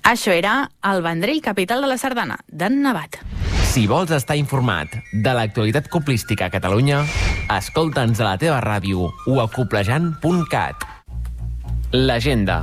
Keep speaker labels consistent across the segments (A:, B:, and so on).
A: Això era el Vendrell, capital de la sardana, d'en Nevat.
B: Si vols estar informat de l'actualitat coplística a Catalunya, escolta'ns a la teva ràdio o a coplejant.cat. L'agenda.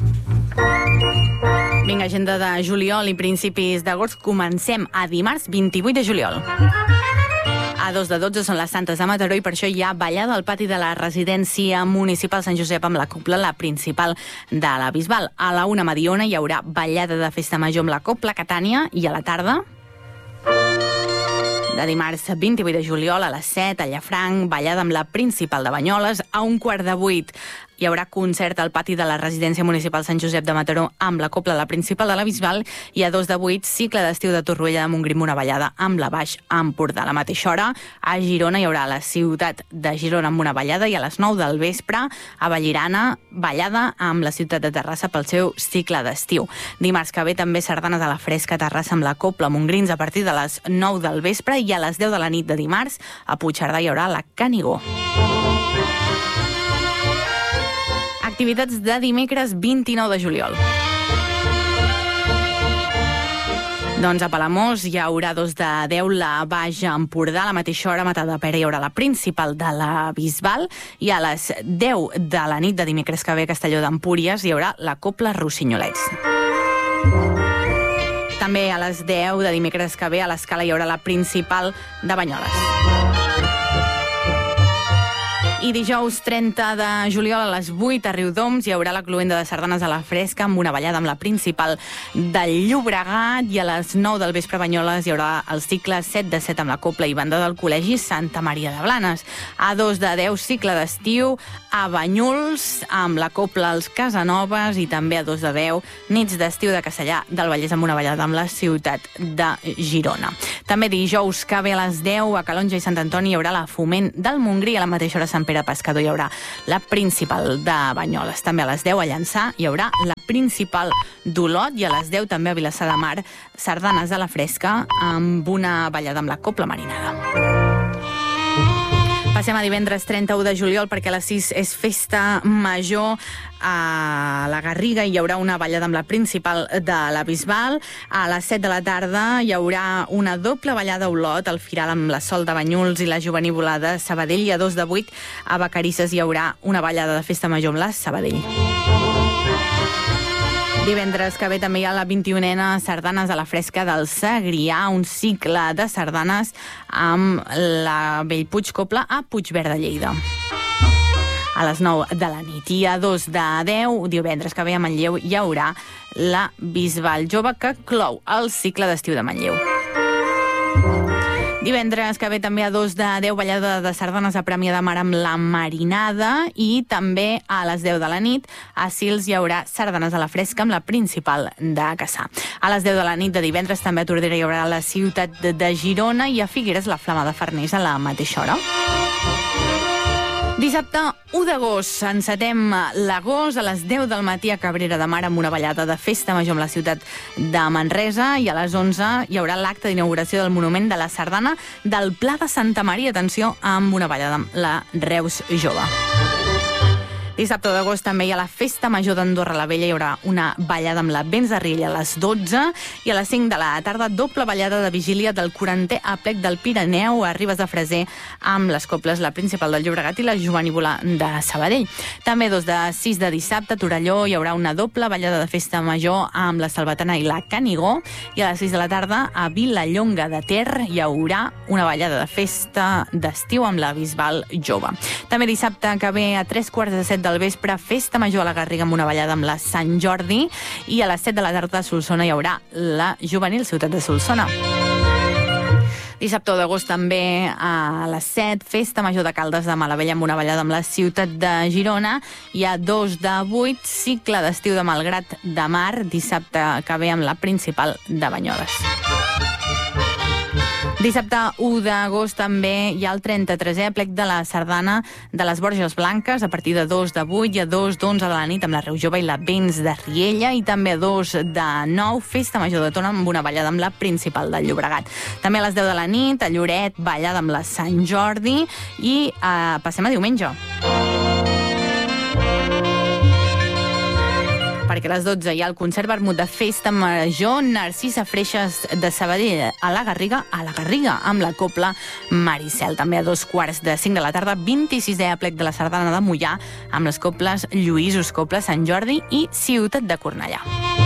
A: Vinga, agenda de juliol i principis d'agost. Comencem a dimarts 28 de juliol. A 2 de 12 són les Santes de Mataró i per això hi ha ballada al pati de la residència municipal Sant Josep amb la cobla, la principal de la Bisbal. A la 1 a Mediona hi haurà ballada de festa major amb la cobla Catània i a la tarda, de dimarts 28 de juliol a les 7 a Llafranc, ballada amb la principal de Banyoles. A 7:15 hi haurà concert al pati de la residència municipal Sant Josep de Mataró amb la cobla la principal de la Bisbal i a 2:08 cicle d'estiu de Torroella de Montgrí amb una ballada amb la Baix Empordà. A la mateixa hora a Girona hi haurà la ciutat de Girona amb una ballada i a les 9 del vespre a Vallirana ballada amb la ciutat de Terrassa pel seu cicle d'estiu. Dimarts que ve també sardanes a la fresca a Terrassa amb la cobla Montgrins a partir de les 9 del vespre i a les 10 de la nit de dimarts a Puigcerdà hi haurà la Canigó. Activitats de dimecres 29 de juliol. Doncs a Palamós hi haurà 2 de 10 la Baix Empordà, a la mateixa hora a Matadepera hi haurà la principal de la Bisbal i a les 10 de la nit de dimecres que ve a Castelló d'Empúries hi haurà la cobla Rossinyolets. També a les 10 de dimecres que ve a l'Escala hi haurà la principal de Banyoles. I dijous 30 de juliol a les 8 a Riudoms hi haurà la cloenda de sardanes a la fresca amb una ballada amb la principal del Llobregat i a les 9 del vespre a Banyoles hi haurà el cicle 7 de 7 amb la cobla i banda del Col·legi Santa Maria de Blanes. A 2 de 10 cicle d'estiu a Banyuls amb la cobla als Casanovas i també a 2 de 10 nits d'estiu de Castellà del Vallès amb una ballada amb la ciutat de Girona. També dijous que ve a les 10 a Calonja i Sant Antoni hi haurà la Foment del Montgrí, a la mateixa hora a Sant Pere Pescador hi haurà la principal de Banyoles. També a les 10 a Llançà hi haurà la principal d'Olot i a les 10 també a Vilassar de Mar sardanes a la fresca amb una ballada amb la cobla marinada. Passem a divendres 31 de juliol perquè a les 6 és festa major a la Garriga i hi haurà una ballada amb la principal de la Bisbal. A les 7 de la tarda hi haurà una doble ballada a Olot, al Firal amb la Sol de Banyuls i la Jovenívola de Sabadell i a 2 de 8 a Vacarisses hi haurà una ballada de festa major amb la Sabadell. Divendres que ve també hi ha la 21a sardanes a la fresca del Segrià, un cicle de sardanes amb la Bellpuig Cobla a Puigverd de Lleida. A les 9 de la nit i a 2 de 10, divendres que ve a Manlleu, hi haurà la Bisbal Jove que clou el cicle d'estiu de Manlleu. Divendres que ve també a 2 de 10 ballada de sardanes a Premià de Mar amb la Marinada i també a les 10 de la nit a Sils hi haurà sardanes a la fresca amb la principal de Cassà. A les 10 de la nit de divendres també a Tordera hi haurà la ciutat de Girona i a Figueres la Flama de Farners a la mateixa hora. Dissabte 1 d'agost encetem l'agost a les 10 del matí a Cabrera de Mar amb una ballada de festa major amb la ciutat de Manresa i a les 11 hi haurà l'acte d'inauguració del monument de la sardana del Pla de Santa Maria, atenció, amb una ballada amb la Reus Jove. Dissabte d'agost també hi ha la Festa Major d'Andorra la Vella, hi haurà una ballada amb la Vents de Riella a les 12 i a les 5 de la tarda doble ballada de vigília del 40è aplec del Pirineu a Ribes de Freser amb les cobles la principal del Llobregat i la Jovenívola de Sabadell. També 2 de 6 de dissabte a Torelló hi haurà una doble ballada de Festa Major amb la Salvatana i la Canigó i a les 6 de la tarda a Vilallonga de Ter hi haurà una ballada de festa d'estiu amb la Bisbal Jove. També dissabte que ve a 3:15 del vespre, festa major a la Garriga amb una ballada amb la Sant Jordi i a les 7 de la tarda a Solsona hi haurà la Juvenil Ciutat de Solsona. Dissabte d'agost també a les 7, festa major de Caldes de Malavella amb una ballada amb la ciutat de Girona i a 2 de 8, cicle d'estiu de Malgrat de Mar, dissabte que ve amb la principal de Banyoles. Dissabte 1 d'agost també hi ha el 33è aplec de la sardana de les Borges Blanques a partir de 2 de 8 i a 2 d'11 de la nit amb la Reus Jove i la Vents de Riella i també a 2 de 9 festa major de Tona amb una ballada amb la principal del Llobregat. També a les 10 de la nit a Lloret ballada amb la Sant Jordi i passem a diumenge. perquè a les 12 hi ha el concert vermut de Festa Major Narcisa Freixas de Sabadell a la Garriga, amb la Cobla Maricel. També a 2:45 de la tarda, 26è aplec de la Sardana de Moià, amb les cobles Lluïsos, Cobla Sant Jordi i Ciutat de Cornellà.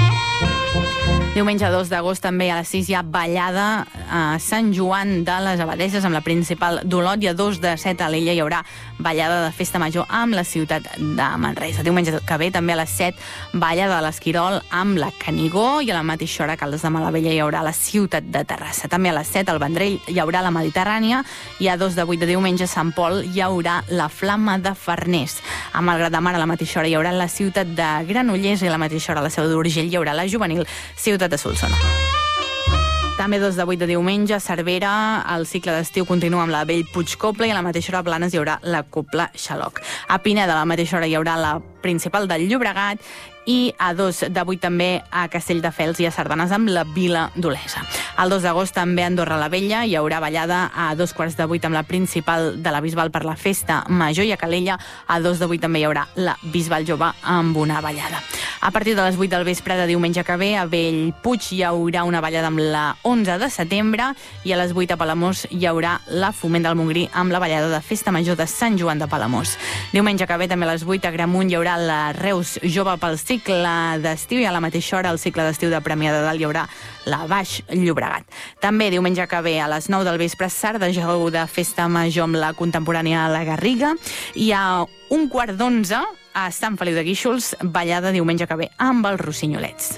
A: Diumenge 2 d'agost també a les 6 hi ha ballada a Sant Joan de les Abadesses amb la principal d'Olot, i a 2 de 7 a l'Ella hi haurà ballada de Festa Major amb la ciutat de Manresa. Diumenge que ve també a les 7 ballada de l'Esquirol amb la Canigó, i a la mateixa hora a Caldes de Malavella hi haurà la ciutat de Terrassa. També a les 7 al Vendrell hi haurà la Mediterrània, i a 2 de 8 de diumenge a Sant Pol hi haurà la Flama de Farners. A Malgrat de Mar a la mateixa hora hi haurà la ciutat de Granollers, i a la mateixa hora a la Seu d'Urgell hi haurà la juvenil ciutat de Solsona. També 2 de 8 de diumenge a Cervera el cicle d'estiu continua amb la Bellpuig Cobla, i a la mateixa hora a Blanes hi haurà la Cobla Xaloc. A Pineda a la mateixa hora hi haurà la principal del Llobregat, i a 2 de 8 també a Castelldefels i a Sardanes amb la Vila d'Olesa. El 2 d'agost també a Andorra la Vella hi haurà ballada a 2:15 amb la principal de la Bisbal per la Festa Major, i a Calella a 2 de 8 també hi haurà la Bisbal Jove amb una ballada. A partir de les 8 del vespre de diumenge que ve a Bellpuig hi haurà una ballada amb la 11 de setembre, i a les 8 a Palamós hi haurà la Foment del Montgrí amb la ballada de Festa Major de Sant Joan de Palamós. Diumenge que ve també a les 8 a Gramunt hi haurà la Reus Jove pel cicle d'estiu, i a la mateixa hora al cicle d'estiu de Premià de Dalt hi haurà la Baix Llobregat. També diumenge que ve a les 9 del vespre Sardejou de Festa Major amb la Contemporània a la Garriga, i a 11:15 a Sant Feliu de Guíxols ballada diumenge que ve amb els Rossinolets.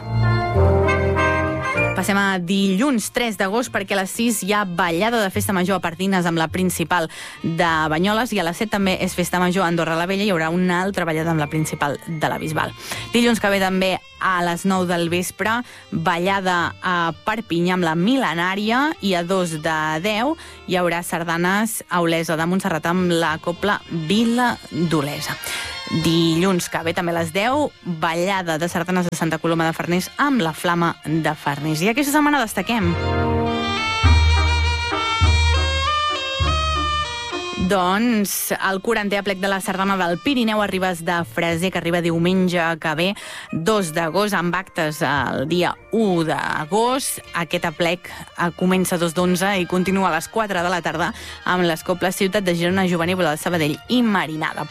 A: Passem a dilluns 3 d'agost, perquè a les 6 hi ha ballada de Festa Major a Pardines amb la principal de Banyoles, i a les 7 també és Festa Major a Andorra la Vella, i hi haurà una altra ballada amb la principal de la Bisbal. Dilluns que ve també a les 9 del vespre ballada a Perpinyà amb la Mil·lenària, i a 2 de 10 hi haurà sardanes a Olesa de Montserrat amb la Cobla Vila d'Olesa. Dilluns que ve també a les 10 ballada de sardanes de Santa Coloma de Farners amb la Flama de Farners. I aquesta setmana destaquem doncs el 40è aplec de la Sardana del Pirineu a Ribes de Freser, que arriba diumenge que ve 2 d'agost, amb actes el dia 1 d'agost. Aquest aplec comença a 2 d'11 i continua a les 4 de la tarda amb les cobles Ciutat de Girona, Jovenívola de Sabadell i Marinada.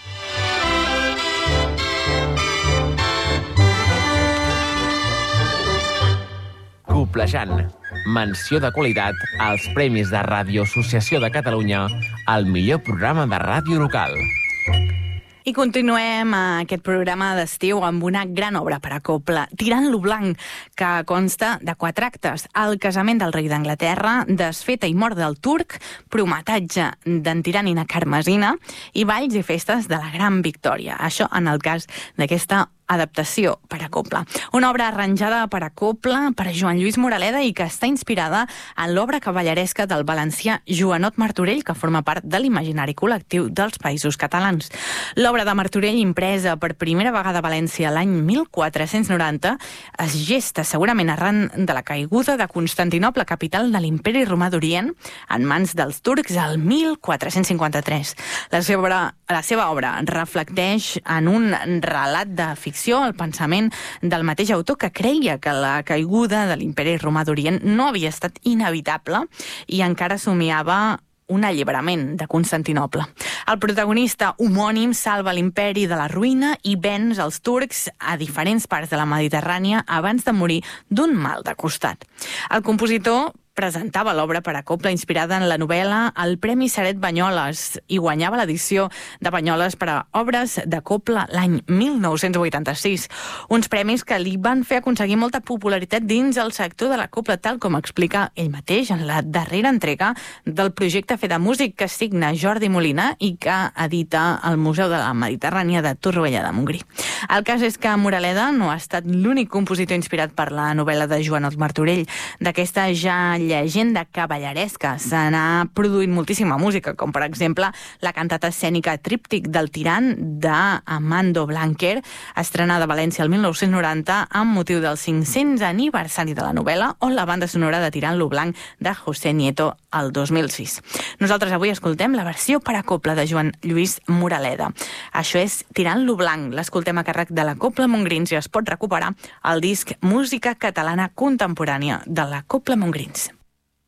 B: Coblejant. Menció de qualitat als Premis de Ràdio Associació de Catalunya al millor programa de ràdio local.
A: I continuem aquest programa d'estiu amb una gran obra per a cobla, Tirant-lo blanc, que consta de 4 actes. El casament del rei d'Anglaterra, desfeta i mort del turc, prometatge d'en tirant i na Carmesina, i balls i festes de la Gran Victòria. Això en el cas d'aquesta adaptació per a cobla. Una obra arranjada per a cobla per Joan Lluís Moraleda i que està inspirada en l'obra cavalleresca del valencià Joanot Martorell, que forma part de l'imaginari col·lectiu dels Països Catalans. L'obra de Martorell, impresa per primera vegada a València l'any 1490, es gesta segurament arran de la caiguda de Constantinoble, capital de l'Imperi Romà d'Orient, en mans dels turcs al 1453. La seva obra reflecteix en un relat de ficció el pensament del mateix autor, que creia que la caiguda de l'Imperi Romà d'Orient no havia estat inevitable i encara somiava un alliberament de Constantinoble. El protagonista homònim salva l'imperi de la ruïna i venç els turcs a diferents parts de la Mediterrània abans de morir d'un mal de costat. El compositor presentava l'obra per a cobla inspirada en la novel·la al Premi Seret Banyoles i guanyava l'edició de Banyoles per a obres de cobla l'any 1986. Uns premis que li van fer aconseguir molta popularitat dins el sector de la cobla, tal com explica ell mateix en la darrera entrega del projecte Fe de Músic, que signa Jordi Molina i que edita el Museu de la Mediterrània de Torroella de Montgrí. El cas és que Moraleda no ha estat l'únic compositor inspirat per la novel·la de Joanot Martorell. D'aquesta ja llegenda cavalleresca. Se n'ha produït moltíssima música, com per exemple la cantata escènica Tríptic del Tirant d'Amando Blanquer, estrenada a València el 1990 amb motiu del 500 aniversari de la novel·la, o la banda sonora de Tirant lo Blanc de José Nieto el 2006. Nosaltres avui escoltem la versió per a cobla de Joan Lluís Moraleda. Això és Tirant lo Blanc. L'escoltem a càrrec de la Cobla Montgrins i es pot recuperar al disc Música Catalana Contemporània de la Cobla Montgrins.